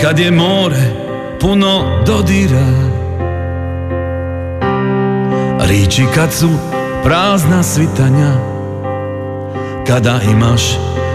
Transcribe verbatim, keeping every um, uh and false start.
kad je more puno dodira, riči kad su prazna svitanja, kada imaš